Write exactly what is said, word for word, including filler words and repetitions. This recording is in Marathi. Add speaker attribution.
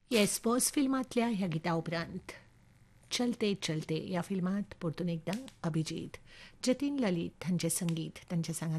Speaker 1: येस बॉस फिल्मातल्या ह्या गीता उपरांत चलते चलते या फिल्मात परतून एकदा अभिजित जतीन ललित हांचे संगीत तांच्या सांगात